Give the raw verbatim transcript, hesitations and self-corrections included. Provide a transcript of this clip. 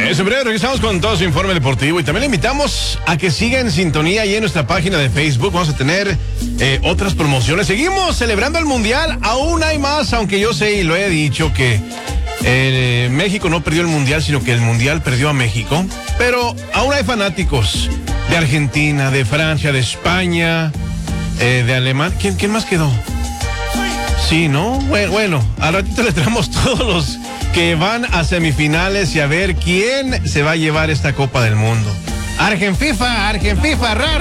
Eso, en breve regresamos con todo su informe deportivo y también le invitamos a que siga en sintonía ahí en nuestra página de Facebook. Vamos a tener eh, otras promociones. Seguimos celebrando el Mundial, aún hay más, aunque yo sé y lo he dicho que eh, México no perdió el Mundial, sino que el Mundial perdió a México. Pero aún hay fanáticos de Argentina, de Francia, de España, eh, de Alemania. ¿Quién, ¿Quién más quedó? Sí, ¿no? Bueno, bueno, al ratito le traemos todos los que van a semifinales y a ver quién se va a llevar esta Copa del Mundo. Argen FIFA, Argen FIFA, raro.